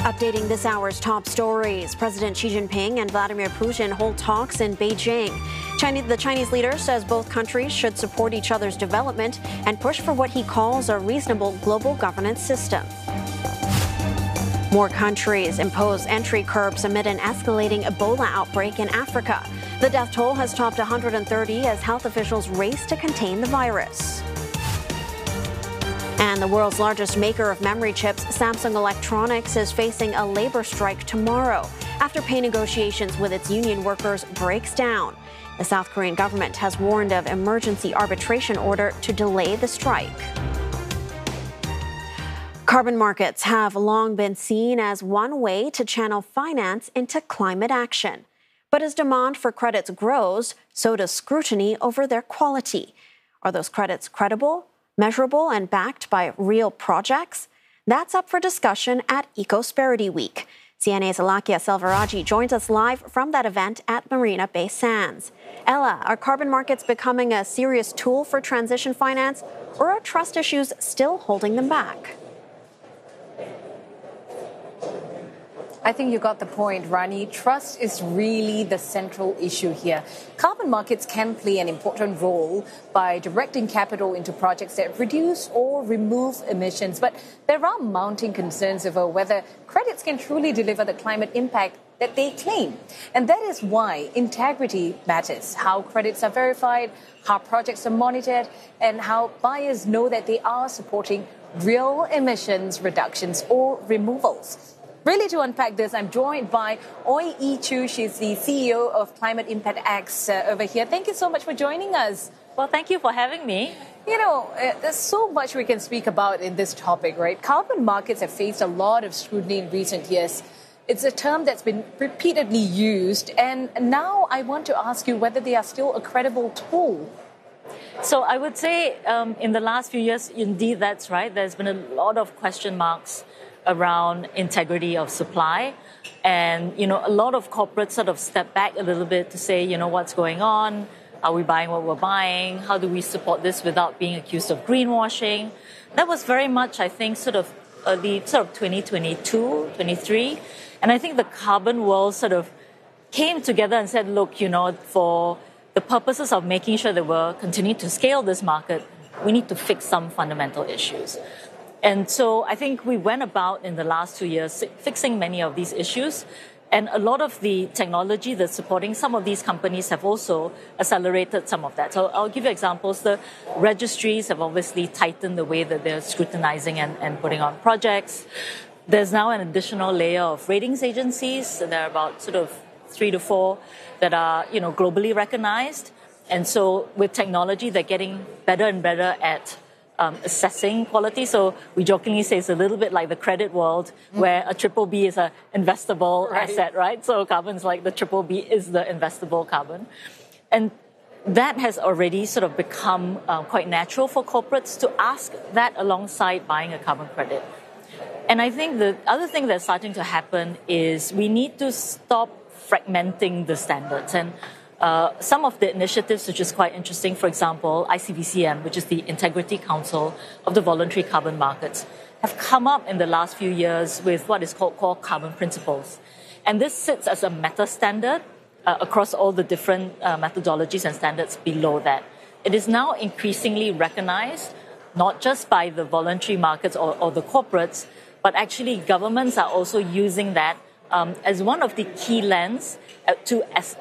Updating this hour's top stories. President Xi Jinping and Vladimir Putin hold talks in Beijing. The Chinese leader says both countries should support each other's development and push for what he calls a reasonable global governance system. More countries impose entry curbs amid an escalating Ebola outbreak in Africa. The death toll has topped 130 as health officials race to contain the virus. And the world's largest maker of memory chips, Samsung Electronics, is facing a labor strike tomorrow after pay negotiations with its union workers breaks down. The South Korean government has warned of emergency arbitration order to delay the strike. Carbon markets have long been seen as one way to channel finance into climate action. But as demand for credits grows, so does scrutiny over their quality. Are those credits credible, measurable, and backed by real projects? That's up for discussion at Ecosperity Week. CNA's Alakia Selvaraj joins us live from that event at Marina Bay Sands. Ella, are carbon markets becoming a serious tool for transition finance, or are trust issues still holding them back? I think you got the point, Rani. Trust is really the central issue here. Carbon markets can play an important role by directing capital into projects that reduce or remove emissions. But there are mounting concerns over whether credits can truly deliver the climate impact that they claim. And that is why integrity matters. How credits are verified, how projects are monitored, and how buyers know that they are supporting real emissions reductions or removals. Really, to unpack this, I'm joined by Oi Yi Chu. She's the CEO of Climate Impact X over here. Thank you so much for joining us. Well, thank you for having me. You know, there's so much we can speak about in this topic, right? Carbon markets have faced a lot of scrutiny in recent years. It's a term that's been repeatedly used. And now I want to ask you whether they are still a credible tool. So I would say in the last few years, indeed, that's right. There's been a lot of question marks around integrity of supply. And, a lot of corporates sort of step back a little bit to say, what's going on? Are we buying what we're buying? How do we support this without being accused of greenwashing? That was very much, I think, sort of early, 2022, 23. And I think the carbon world sort of came together and said, look, for the purposes of making sure that we're continuing to scale this market, we need to fix some fundamental issues. And so I think we went about in the last 2 years fixing many of these issues. And a lot of the technology that's supporting some of these companies have also accelerated some of that. So I'll give you examples. The registries have obviously tightened the way that they're scrutinizing and putting on projects. There's now an additional layer of ratings agencies. There are about sort of 3 to 4 that are, globally recognized. And so with technology, they're getting better and better at assessing quality. So we jokingly say it's a little bit like the credit world where a triple B is an investable asset, right? So carbon's like the triple B is the investable carbon. And that has already sort of become quite natural for corporates to ask that alongside buying a carbon credit. And I think the other thing that's starting to happen is we need to stop fragmenting the standards. And some of the initiatives, which is quite interesting, for example, ICVCM, which is the Integrity Council of the Voluntary Carbon Markets, have come up in the last few years with what is called core carbon principles. And this sits as a meta standard across all the different methodologies and standards below that. It is now increasingly recognized, not just by the voluntary markets or the corporates, but actually governments are also using that as one of the key lens to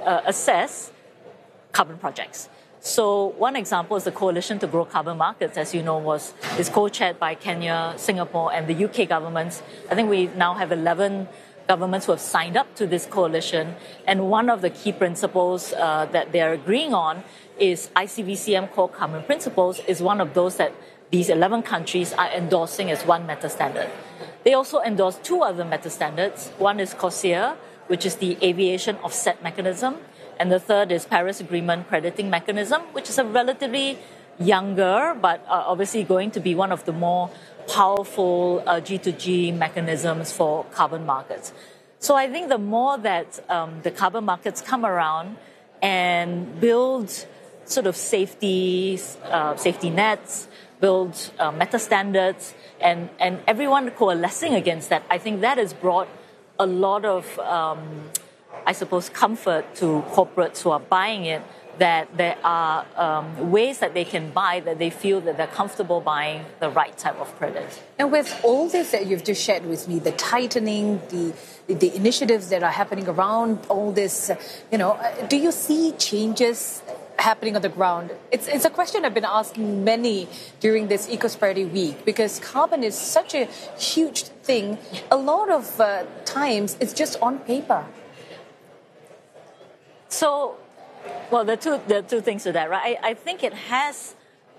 assess carbon projects. So one example is the Coalition to Grow Carbon Markets, as you know, is co-chaired by Kenya, Singapore, and the UK governments. I think we now have 11 governments who have signed up to this coalition. And one of the key principles that they are agreeing on is ICVCM core carbon principles is one of those that these 11 countries are endorsing as one meta standard. They also endorse 2 other meta standards. One is CORSIA, which is the aviation offset mechanism. And the third is Paris Agreement crediting mechanism, which is a relatively younger, but obviously going to be one of the more powerful G2G mechanisms for carbon markets. So I think the more that the carbon markets come around and build sort of safety nets, build meta standards, and everyone coalescing against that. I think that has brought a lot of, comfort to corporates who are buying it, that there are ways that they can buy that they feel that they're comfortable buying the right type of credit. And with all this that you've just shared with me, the tightening, the initiatives that are happening around all this, do you see changes happening on the ground? It's a question I've been asking many during this Ecosperity Week, because carbon is such a huge thing. A lot of times it's just on paper. So, well, there are two things to that, right? I think it has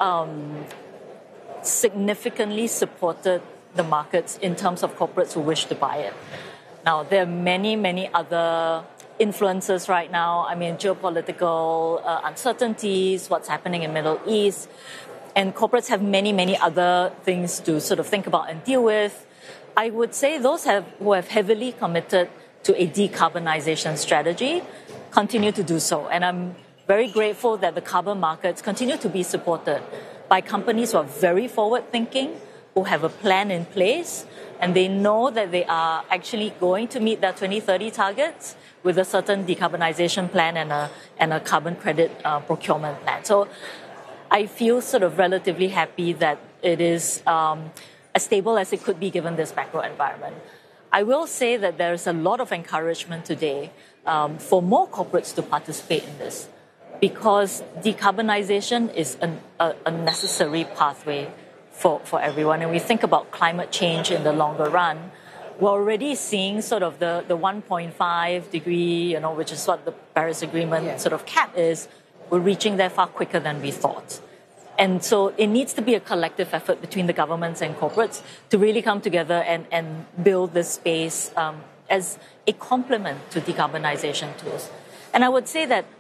significantly supported the markets in terms of corporates who wish to buy it. Now, there are many, many other influences right now. I mean, geopolitical uncertainties, what's happening in Middle East, and corporates have many, many other things to sort of think about and deal with. I would say those who have heavily committed to a decarbonization strategy continue to do so. And I'm very grateful that the carbon markets continue to be supported by companies who are very forward-thinking, who have a plan in place, and they know that they are actually going to meet their 2030 targets with a certain decarbonization plan and a carbon credit procurement plan. So I feel sort of relatively happy that it is as stable as it could be given this macro environment. I will say that there is a lot of encouragement today for more corporates to participate in this, because decarbonization is a necessary pathway for everyone. And we think about climate change in the longer run, we're already seeing sort of the 1.5 degree, which is what the Paris Agreement sort of cap is. We're reaching there far quicker than we thought. And so it needs to be a collective effort between the governments and corporates to really come together and build this space as a complement to decarbonization tools. And I would say that,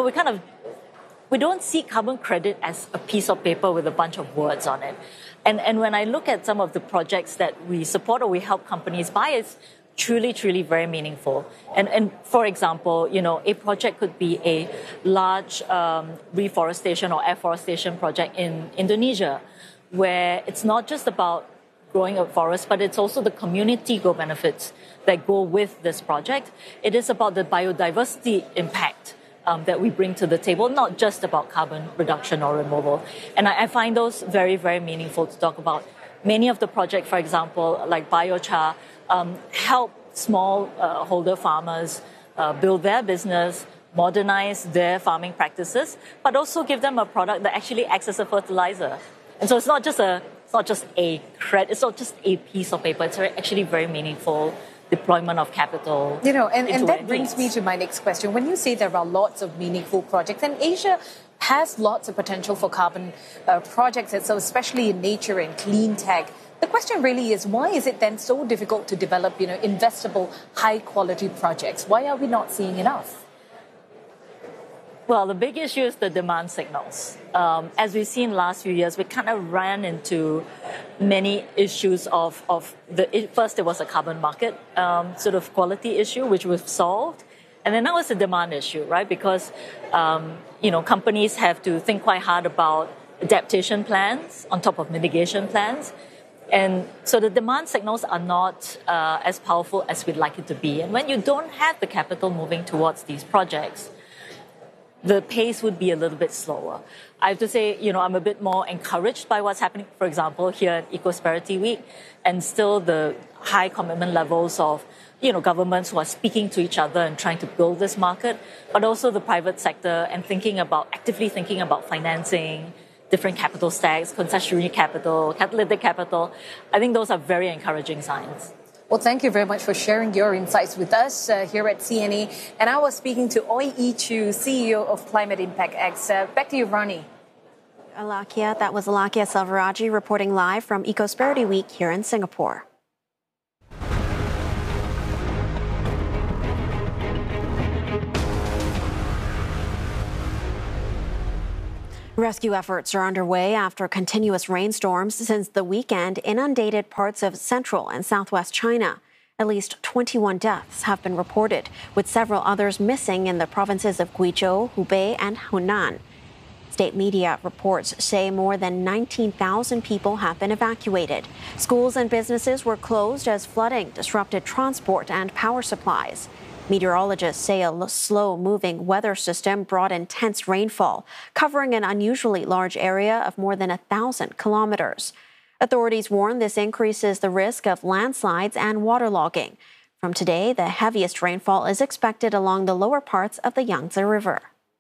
we don't see carbon credit as a piece of paper with a bunch of words on it. And when I look at some of the projects that we support or we help companies buy, it's truly, truly very meaningful. And for example, a project could be a large reforestation or afforestation project in Indonesia, where it's not just about growing a forest, but it's also the community benefits that go with this project. It is about the biodiversity impact that we bring to the table, not just about carbon reduction or removal. And I find those very, very meaningful to talk about. Many of the projects, for example, like biochar, help small holder farmers build their business, modernize their farming practices, but also give them a product that actually acts as a fertilizer. And so it's not just a credit, it's not just a piece of paper, it's actually very meaningful deployment of capital. And that brings me to my next question. When you say there are lots of meaningful projects, and Asia has lots of potential for carbon projects, and so especially in nature and clean tech, the question really is, why is it then so difficult to develop, investable, high-quality projects? Why are we not seeing enough? Well, the big issue is the demand signals. As we've seen last few years, we kind of ran into many issues first there was a carbon market sort of quality issue, which we've solved. And then now it's a demand issue, right? Because, companies have to think quite hard about adaptation plans on top of mitigation plans. And so the demand signals are not as powerful as we'd like it to be. And when you don't have the capital moving towards these projects, the pace would be a little bit slower. I have to say, I'm a bit more encouraged by what's happening, for example, here at Ecosperity Week, and still the high commitment levels of, governments who are speaking to each other and trying to build this market, but also the private sector and actively thinking about financing, different capital stacks, concessionary capital, catalytic capital. I think those are very encouraging signs. Well, thank you very much for sharing your insights with us here at CNA. And I was speaking to Oi Ee Chew, CEO of Climate Impact X. Back to you, Rani. That was Alakia Selvaraj reporting live from Ecosperity Week here in Singapore. Rescue efforts are underway after continuous rainstorms since the weekend inundated parts of central and southwest China. At least 21 deaths have been reported, with several others missing in the provinces of Guizhou, Hubei, and Hunan. State media reports say more than 19,000 people have been evacuated. Schools and businesses were closed as flooding disrupted transport and power supplies. Meteorologists say a slow-moving weather system brought intense rainfall, covering an unusually large area of more than 1,000 kilometers. Authorities warn this increases the risk of landslides and waterlogging. From today, the heaviest rainfall is expected along the lower parts of the Yangtze River.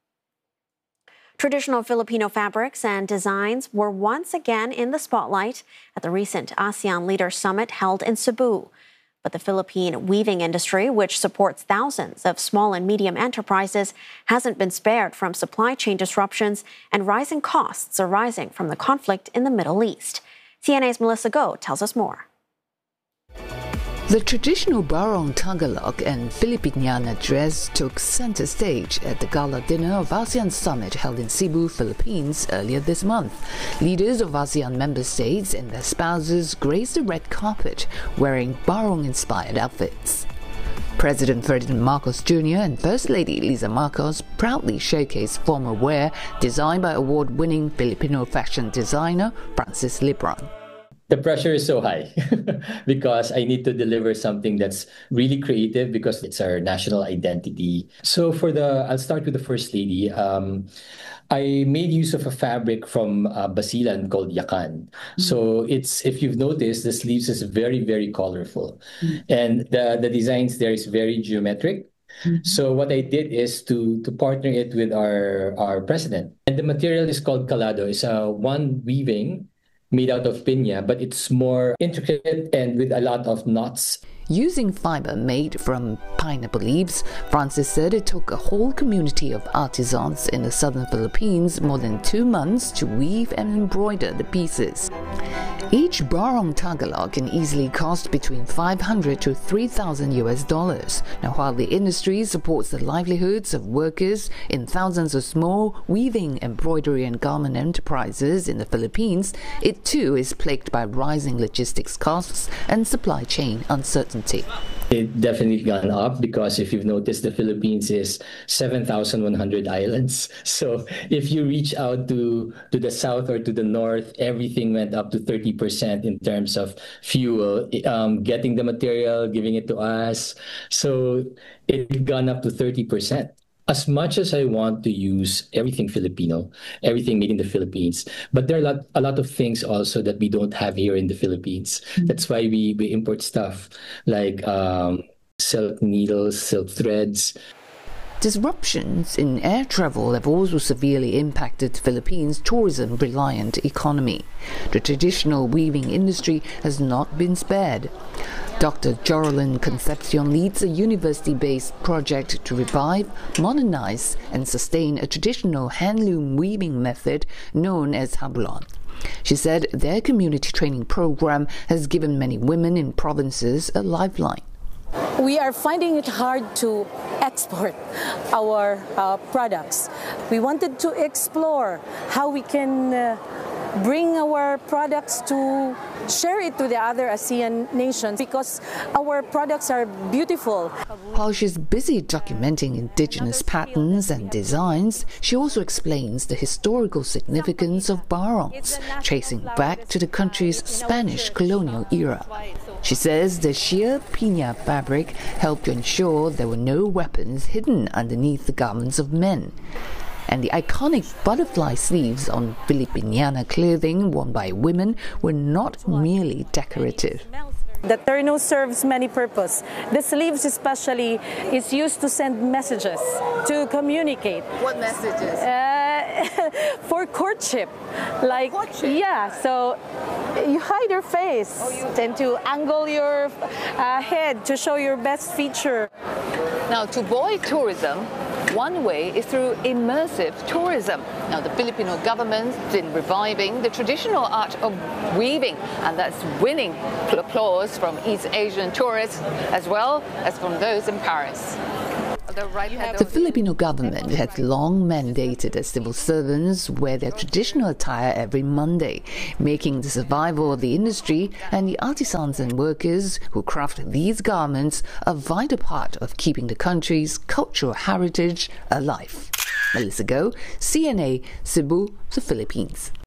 Traditional Filipino fabrics and designs were once again in the spotlight at the recent ASEAN Leaders Summit held in Cebu. But the Philippine weaving industry, which supports thousands of small and medium enterprises, hasn't been spared from supply chain disruptions and rising costs arising from the conflict in the Middle East. CNA's Melissa Go tells us more. The traditional Barong Tagalog and Filipiniana dress took center stage at the gala dinner of ASEAN Summit held in Cebu, Philippines earlier this month. Leaders of ASEAN member states and their spouses graced the red carpet wearing Barong-inspired outfits. President Ferdinand Marcos Jr. and First Lady Liza Marcos proudly showcased formal wear designed by award-winning Filipino fashion designer Francis Libran. The pressure is so high because I need to deliver something that's really creative because it's our national identity. So I'll start with the First Lady. I made use of a fabric from Basilan called Yakan. So if you've noticed, the sleeves is very, very colorful. And the designs there is very geometric. So what I did is to partner it with our president. And the material is called Calado. It's one weaving made out of piña, but it's more intricate and with a lot of knots. Using fiber made from pineapple leaves, Francis said it took a whole community of artisans in the southern Philippines more than 2 months to weave and embroider the pieces. Each Barong Tagalog can easily cost between $500 to $3,000. Now, while the industry supports the livelihoods of workers in thousands of small weaving, embroidery and garment enterprises in the Philippines, it too is plagued by rising logistics costs and supply chain uncertainty. It definitely gone up because if you've noticed, the Philippines is 7,100 islands. So if you reach out to the south or to the north, everything went up to 30% in terms of fuel, getting the material, giving it to us. So it gone up to 30%. As much as I want to use everything Filipino, everything made in the Philippines, but there are a lot of things also that we don't have here in the Philippines. That's why we import stuff like silk needles, silk threads. Disruptions in air travel have also severely impacted the Philippines' tourism-reliant economy. The traditional weaving industry has not been spared. Dr. Joralyn Concepcion leads a university-based project to revive, modernize, and sustain a traditional handloom weaving method known as Habulan. She said their community training program has given many women in provinces a lifeline. We are finding it hard to export our products. We wanted to explore how we can bring our products to share it to the other ASEAN nations because our products are beautiful. While she's busy documenting indigenous patterns and designs, she also explains the historical significance of barongs, tracing back to the country's Spanish colonial era. She says the sheer piña fabric helped to ensure there were no weapons hidden underneath the garments of men. And the iconic butterfly sleeves on Filipiniana clothing worn by women were not merely decorative. The terno serves many purposes. The sleeves especially is used to send messages, to communicate. What messages? For courtship. Like, courtship? Yeah, so you hide your face and to angle your head to show your best feature. Now, to buoy tourism, one way is through immersive tourism. Now, the Filipino government's been reviving the traditional art of weaving, and that's winning applause from East Asian tourists as well as from those in Paris. The Filipino government has long mandated that civil servants wear their traditional attire every Monday, making the survival of the industry and the artisans and workers who craft these garments a vital part of keeping the country's cultural heritage alive. Melissa Go, CNA, Cebu, the Philippines.